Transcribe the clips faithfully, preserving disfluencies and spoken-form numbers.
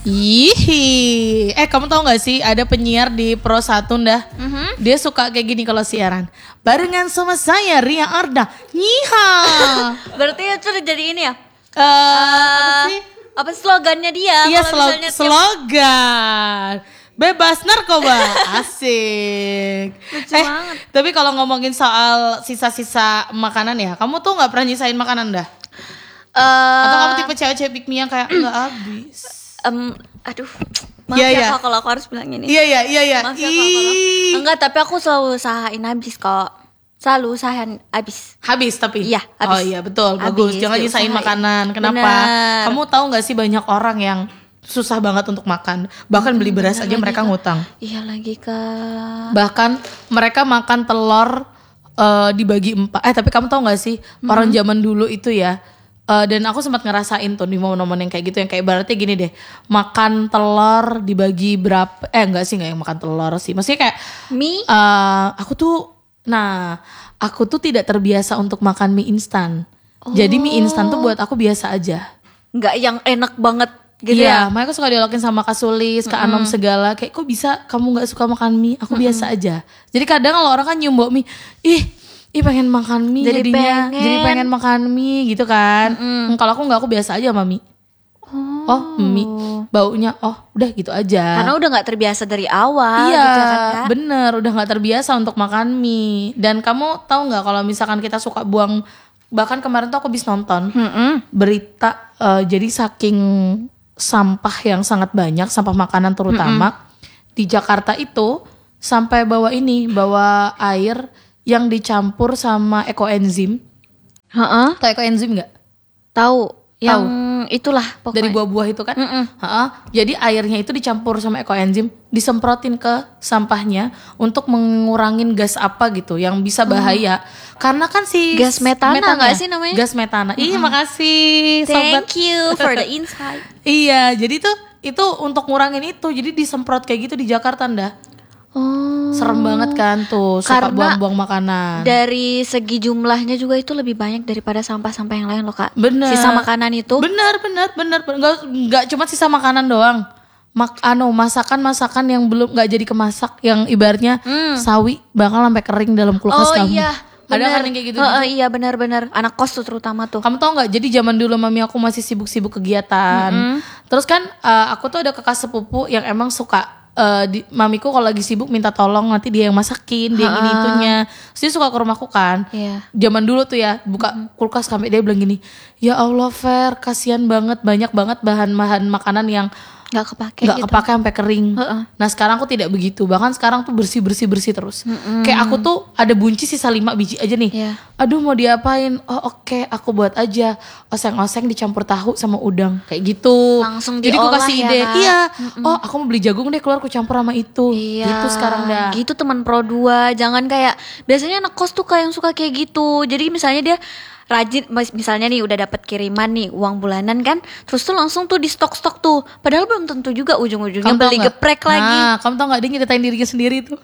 Ih, eh kamu tahu nggak sih ada penyiar di Pro satu dah, mm-hmm. dia suka kayak gini kalau siaran. Barengan sama saya Ria Arda, nyiha. Berarti itu jadi ini ya? Uh, apa sih? Apa slogannya dia? Iya slo- slogan. Bebas narkoba, asik. Lucu eh, banget. Tapi kalau ngomongin soal sisa-sisa makanan ya, kamu tuh nggak pernah nyisain makanan dah? Uh, Atau kamu tipe cewek-cewek pick me yang kayak nggak habis? Um, aduh, maaf yeah, ya yeah. Kak kalau aku harus bilang ini. Iya iya iya iya. Maaf ya Kak kalau enggak, tapi aku selalu usahain habis kok. Selalu usahain habis. Habis tapi? Iya, habis. Oh iya betul, habis, bagus. Jangan nyisain makanan. Kenapa? Bener. Kamu tahu nggak sih banyak orang yang susah banget untuk makan. Bahkan hmm, beli beras aja mereka Kak. Ngutang. Iya lagi Kak. Bahkan mereka makan telur uh, dibagi empat. Eh tapi kamu tahu nggak sih mm-hmm. orang zaman dulu itu ya. Uh, dan aku sempat ngerasain tuh di momen-momen yang kayak gitu, yang kayak berarti gini deh, makan telur dibagi berapa, eh enggak sih, enggak yang makan telur sih, maksudnya kayak mie, uh, aku tuh, nah aku tuh tidak terbiasa untuk makan mie instan, oh. jadi mie instan tuh buat aku biasa aja, nggak yang enak banget gitu iya, ya. makanya aku suka dialokin sama Kak Sulis, Kak mm-hmm. Anom segala, kayak kok bisa kamu nggak suka makan mie, aku mm-hmm. biasa aja, jadi kadang kalau orang kan nyoba mie, ih Ih pengen makan mie jadi jadinya pengen. Jadi pengen makan mie gitu kan mm-hmm. Kalau aku gak, aku biasa aja sama mie. Oh, oh mie baunya oh udah gitu aja. Karena udah gak terbiasa dari awal. Iya gitu kan, Kak? Bener, udah gak terbiasa untuk makan mie. Dan kamu tahu gak kalau misalkan kita suka buang, bahkan kemarin tuh aku habis nonton mm-hmm. berita uh, jadi saking sampah yang sangat banyak, sampah makanan terutama mm-hmm. di Jakarta itu sampai bawa ini, bawa air yang dicampur sama ekoenzim. Heeh. Tahu ekoenzim enggak? Tahu. Yang itulah pokoknya. Dari buah-buah itu kan. Heeh. Jadi airnya itu dicampur sama ekoenzim, disemprotin ke sampahnya untuk mengurangin gas apa gitu yang bisa bahaya. Hmm. Karena kan si gas metana enggak sih namanya? Gas metana. Mm-hmm. Ih, makasih sobat. Thank you for the insight. Iya, jadi tuh itu untuk ngurangin itu. Jadi disemprot kayak gitu di Jakarta ndah. Oh. Serem banget kan tuh, suka karena buang-buang makanan. Dari segi jumlahnya juga itu lebih banyak daripada sampah-sampah yang lain loh Kak. Bener. Sisa makanan itu. Bener bener bener. Nggak nggak cuma sisa makanan doang. Mak ano masakan-masakan yang belum nggak jadi kemasak, yang ibaratnya hmm. sawi bakal sampai kering dalam kulkas oh, kamu. Iya. Ada kan yang kayak gitu? Uh, uh, iya benar-benar. Anak kos tuh terutama tuh. Kamu tau nggak? Jadi zaman dulu mami aku masih sibuk-sibuk kegiatan. Mm-hmm. Terus kan uh, aku tuh ada kakak sepupu yang emang suka. Uh, di, mamiku kalau lagi sibuk minta tolong nanti dia yang masakin, dia yang ini itunya. Terus dia suka ke rumahku kan. Yeah. Zaman dulu tuh ya buka mm-hmm. kulkas sampai dia bilang gini, ya Allah Fer, kasihan banget, banyak banget bahan-bahan makanan yang nggak kepake nggak gitu. kepake sampai kering. Uh-uh. Nah sekarang aku tidak begitu, bahkan sekarang tuh bersih bersih bersih terus. Mm-hmm. Kayak aku tuh ada buncis sisa lima biji aja nih. Yeah. Aduh mau diapain? Oh oke okay, aku buat aja oseng-oseng dicampur tahu sama udang kayak gitu. Langsung jadi aku kasih ide, ya, iya. Mm-mm. Oh aku mau beli jagung deh, keluar aku campur sama itu. Iya. Gitu sekarang dah. Gitu teman pro dua, jangan kayak biasanya anak kos tuh kayak yang suka kayak gitu. Jadi misalnya dia rajin, misalnya nih udah dapat kiriman nih uang bulanan kan, terus tuh langsung tuh di stok-stok tuh, padahal belum tentu juga ujung-ujungnya kamu beli geprek nah, lagi. Nah, kamu tau nggak dia nyeritain dirinya sendiri tuh?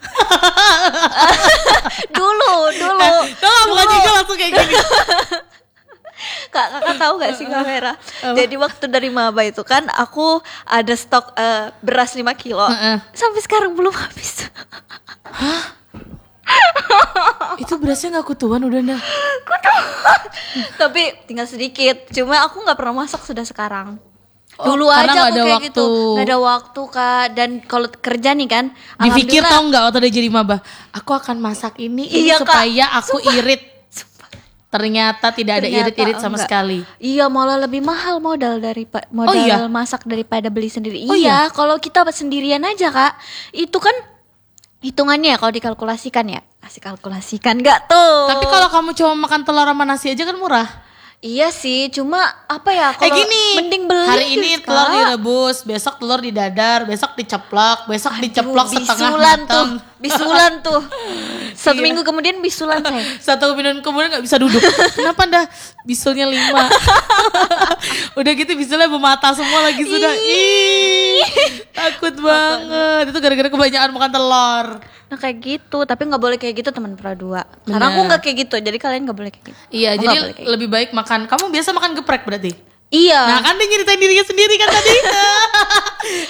dulu, dulu. Tau nggak bukan juga langsung kayak gini. Kak, kakak tahu gak sih kamera? Jadi waktu dari maba itu kan aku ada stok uh, beras lima kilo, uh-uh. sampai sekarang belum habis. Hah? Itu berasnya gak kutuan udah dah. Kutuan. Tapi tinggal sedikit. Cuma aku gak pernah masak sudah sekarang. Oh, dulu aja aku ada kayak waktu. gitu. Gak ada waktu Kak. Dan kalau kerja nih kan, dipikir tau gak waktu dia jadi maba, aku akan masak ini, ini iya, supaya Kak. aku Sumpah. irit. Ternyata tidak ada Ternyata irit-irit sama enggak. sekali. Iya, malah lebih mahal modal daripada modal oh, iya? masak daripada beli sendiri. Oh, iya, iya? kalau kita sendirian aja Kak, itu kan hitungannya kalau dikalkulasikan ya, kasih kalkulasikan nggak tuh. Tapi kalau kamu cuma makan telur sama nasi aja kan murah. Iya sih, cuma apa ya kalau eh gini, mending beli. Hari ini Kak. telur direbus, besok telur didadar, besok diceplok, besok Aduh, diceplok setengah bisulan matang. tuh, bisulan tuh. Satu Iya. minggu kemudian bisulan saya. Satu minggu kemudian nggak bisa duduk. Kenapa dah bisulnya lima? Udah gitu bisulnya bermata semua lagi sudah. Ih, takut banget. Itu gara-gara kebanyakan makan telur. Nah kayak gitu, tapi nggak boleh kayak gitu teman pro dua. Karena aku nggak kayak gitu, jadi kalian nggak boleh kayak gitu. Iya, aku jadi gitu. lebih baik makan. Kamu biasa makan geprek berarti? Iya. Nah kan dia nyeritain dirinya sendiri kan tadi.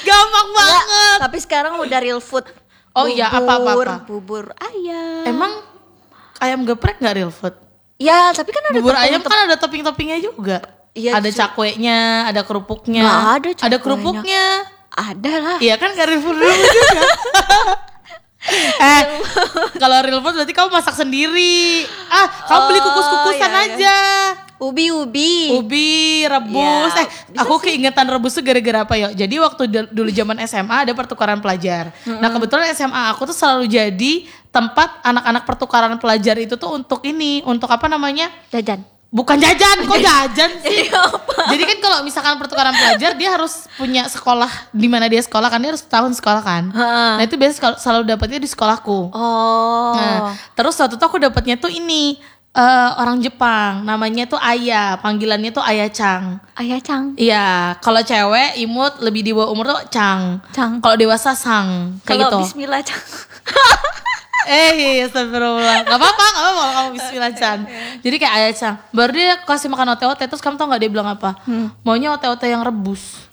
banget. Tapi sekarang udah real food. Oh iya, apa-apa-apa. Bubur ayam. Emang ayam geprek gak real food? Ya, tapi kan ada bubur tepung- ayam kan ada topping-toppingnya juga. Iya, ada cu- cakweknya, ada kerupuknya. Nggak ada Ada cakweknya. kerupuknya. Ada lah. Iya kan gak real food real food juga. eh, kalau real food berarti kamu masak sendiri. Ah, kamu beli Oh, kukus-kukusan iya, iya. aja. Ubi-ubi. Ubi, rebus. Ya, eh, aku keingetan rebus tuh gara-gara apa ya? Jadi waktu d- dulu zaman S M A ada pertukaran pelajar. Nah, kebetulan S M A aku tuh selalu jadi tempat anak-anak pertukaran pelajar itu tuh untuk ini, untuk apa namanya? Jajan. Bukan jajan, kok jajan sih? Jadi apa? Jadi kan kalau misalkan pertukaran pelajar dia harus punya sekolah di mana dia sekolah kan, dia harus tahun sekolah kan. Ha. Nah, itu biasanya selalu dapatnya di sekolahku. Oh. Nah, terus waktu itu aku dapatnya tuh ini eh, orang Jepang, namanya tuh Aya, panggilannya tuh Aya Chang. Ayah Cang. Iya, kalau cewek imut lebih di bawah umur tuh Chang. Cang. Kalau dewasa Sang, kayak Kalau gitu. bismillah Cang. Eh, astagfirullah. Gak apa-apa, gak apa-apa kalau kamu bismillah Chan. Jadi kayak Aya Chang. Baru dia kasih makan ote-ote, terus kamu tau gak dia bilang apa? Maunya ote-ote yang rebus.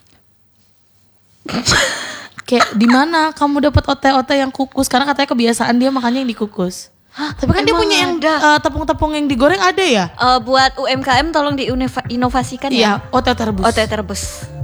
Kayak di mana kamu dapat ote-ote yang kukus? Karena katanya kebiasaan dia makannya yang dikukus. Hah, tapi kan dia Emang punya yang ada? eh, tepung-tepung yang digoreng ada ya? Eh, buat U M K M tolong diinovasikan Iya, ya. ote-ote rebus. Otot rebus.